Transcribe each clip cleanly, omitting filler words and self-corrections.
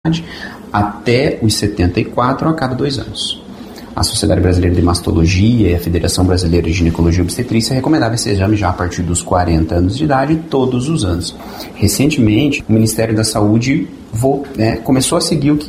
até os 74 a cada 2 anos. A Sociedade Brasileira de Mastologia e a Federação Brasileira de Ginecologia e Obstetrícia recomendavam esse exame já a partir dos 40 anos de idade, todos os anos. Recentemente, o Ministério da Saúde começou a seguir o que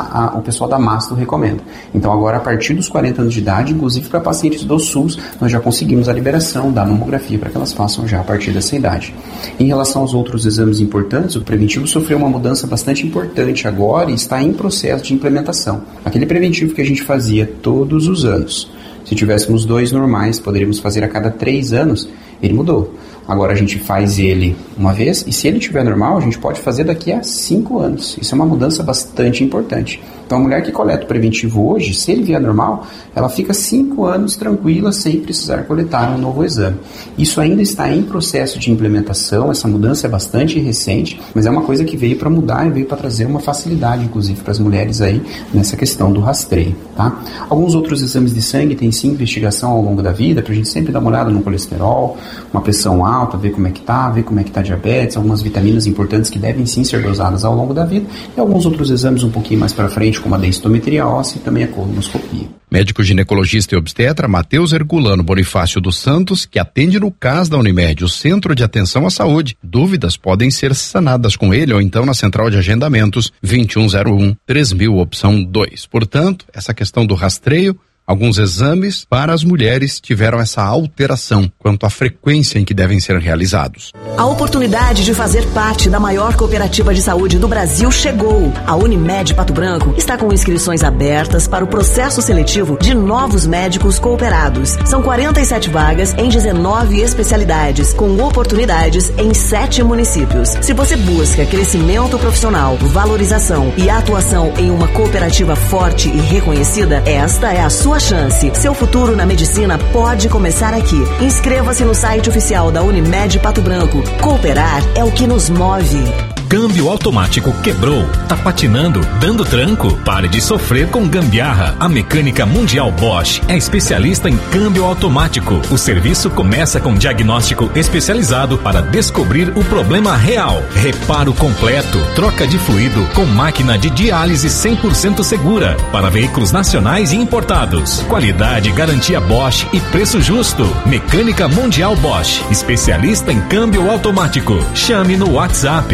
o pessoal da Masto recomenda. Então agora, a partir dos 40 anos de idade, inclusive para pacientes do SUS, nós já conseguimos a liberação da mamografia para que elas façam já a partir dessa idade. Em relação aos outros exames importantes, o preventivo sofreu uma mudança bastante importante agora e está em processo de implementação. Aquele preventivo que a gente fazia todos os anos, se tivéssemos 2 normais, poderíamos fazer a cada 3 anos, ele mudou. Agora a gente faz ele uma vez e se ele estiver normal, a gente pode fazer daqui a 5 anos. Isso é uma mudança bastante importante. Então a mulher que coleta o preventivo hoje, se ele vier normal, ela fica 5 anos tranquila sem precisar coletar um novo exame. Isso ainda está em processo de implementação, essa mudança é bastante recente, mas é uma coisa que veio para mudar e veio para trazer uma facilidade, inclusive, para as mulheres aí nessa questão do rastreio, tá? Alguns outros exames de sangue têm sim investigação ao longo da vida, para a gente sempre dar uma olhada no colesterol, uma pressão alta, ver como é que tá, ver como é que tá a diabetes, algumas vitaminas importantes que devem sim ser dosadas ao longo da vida, e alguns outros exames um pouquinho mais para frente, como a densitometria óssea e também a colonoscopia. Médico ginecologista e obstetra Matheus Herculano Bonifácio dos Santos, que atende no CAS da Unimed, o Centro de Atenção à Saúde. Dúvidas podem ser sanadas com ele ou então na central de agendamentos 2101-3000, opção 2. Portanto, essa questão do rastreio, alguns exames para as mulheres tiveram essa alteração quanto à frequência em que devem ser realizados. A oportunidade de fazer parte da maior cooperativa de saúde do Brasil chegou. A Unimed Pato Branco está com inscrições abertas para o processo seletivo de novos médicos cooperados. São 47 vagas em 19 especialidades, com oportunidades em 7 municípios. Se você busca crescimento profissional, valorização e atuação em uma cooperativa forte e reconhecida, esta é a sua chance. Seu futuro na medicina pode começar aqui. Inscreva-se no site oficial da Unimed Pato Branco. Cooperar é o que nos move. Câmbio automático quebrou, tá patinando, dando tranco? Pare de sofrer com gambiarra. A Mecânica Mundial Bosch é especialista em câmbio automático. O serviço começa com diagnóstico especializado para descobrir o problema real. Reparo completo, troca de fluido com máquina de diálise 100% segura para veículos nacionais e importados. Qualidade, garantia Bosch e preço justo. Mecânica Mundial Bosch, especialista em câmbio automático. Chame no WhatsApp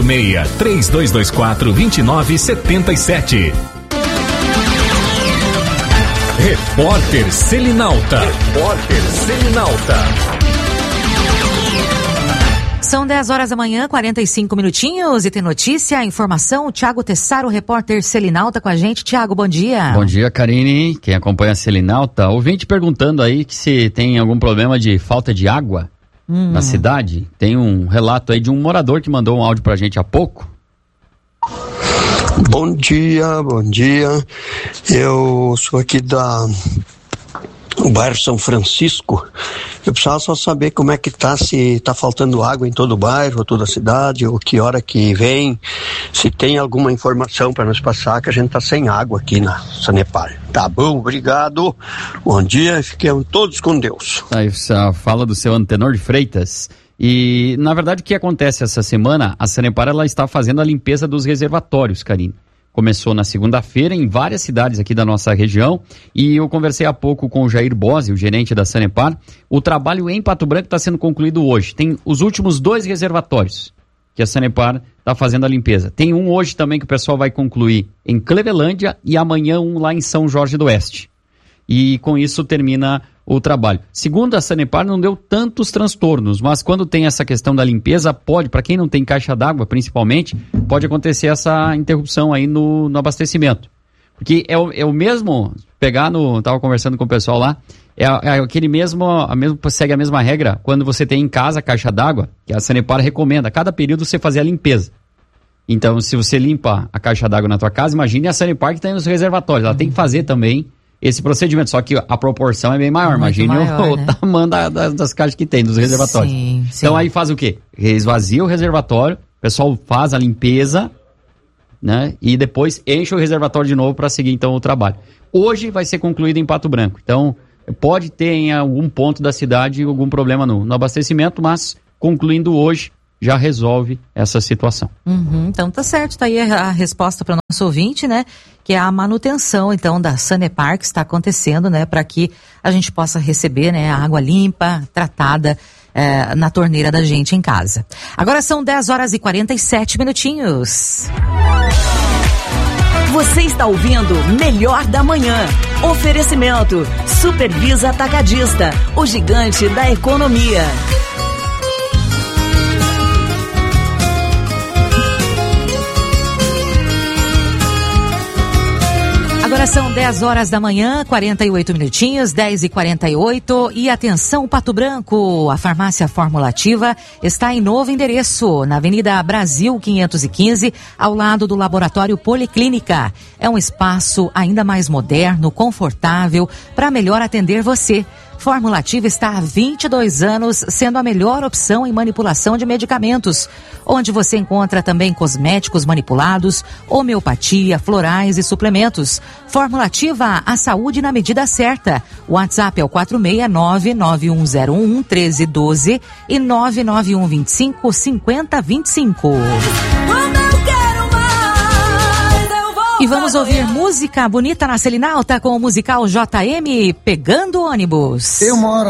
46-3224-2977. Repórter Selinalta. São 10 horas da manhã, 45 minutinhos, e tem notícia, informação. O Thiago Tessaro, repórter Selinalta, com a gente. Thiago, bom dia. Bom dia, Karine. Quem acompanha a Selinalta, ouvinte perguntando aí que se tem algum problema de falta de água na cidade. Tem um relato aí de um morador que mandou um áudio pra gente há pouco. Bom dia. Eu sou aqui do bairro São Francisco. Eu precisava só saber como é que tá, se tá faltando água em todo o bairro, ou toda a cidade, ou que hora que vem, se tem alguma informação para nos passar, que a gente tá sem água aqui na Sanepar. Tá bom, obrigado, bom dia, fiquem todos com Deus. Aí fala do seu Antenor de Freitas. E, na verdade, o que acontece essa semana, a Sanepar, ela está fazendo a limpeza dos reservatórios, Karine. Começou na segunda-feira em várias cidades aqui da nossa região, e eu conversei há pouco com o Jair Bose, o gerente da Sanepar. O trabalho em Pato Branco está sendo concluído hoje. Tem os últimos 2 reservatórios que a Sanepar está fazendo a limpeza. Tem um hoje também que o pessoal vai concluir em Clevelândia e amanhã um lá em São Jorge do Oeste. E com isso termina o trabalho. Segundo a Sanepar, não deu tantos transtornos, mas quando tem essa questão da limpeza, pode, para quem não tem caixa d'água principalmente, pode acontecer essa interrupção aí no abastecimento. Porque é o mesmo, tava conversando com o pessoal lá, é aquele segue a mesma regra quando você tem em casa a caixa d'água, que a Sanepar recomenda, a cada período você fazer a limpeza. Então, se você limpa a caixa d'água na tua casa, imagine a Sanepar que tem os reservatórios, ela tem que fazer também esse procedimento, só que a proporção é bem maior. Imagine o tamanho das caixas que tem, dos reservatórios. Sim. Então aí faz o quê? Esvazia o reservatório, o pessoal faz a limpeza, né? E depois enche o reservatório de novo para seguir então o trabalho. Hoje vai ser concluído em Pato Branco. Então pode ter em algum ponto da cidade algum problema no abastecimento, mas concluindo hoje, já resolve essa situação. Então tá certo, tá aí a resposta para o nosso ouvinte, né? Que é a manutenção, então, da Sanepar que está acontecendo, né? Para que a gente possa receber, né, a água limpa, tratada na torneira da gente em casa. Agora são 10h47. Você está ouvindo Melhor da Manhã. Oferecimento Supervisa Atacadista, o gigante da economia. Agora são 10h48, 10h48. E atenção, Pato Branco, a farmácia Fórmula Ativa está em novo endereço, na Avenida Brasil 515, ao lado do Laboratório Policlínica. É um espaço ainda mais moderno, confortável, para melhor atender você. Fórmula Ativa está há 22 anos sendo a melhor opção em manipulação de medicamentos, onde você encontra também cosméticos manipulados, homeopatia, florais e suplementos. Fórmula Ativa, a saúde na medida certa. O WhatsApp é o 469-9101-1312 e 99125-5025. E vamos ouvir música bonita na Selinalta com o musical JM Pegando Ônibus. Eu moro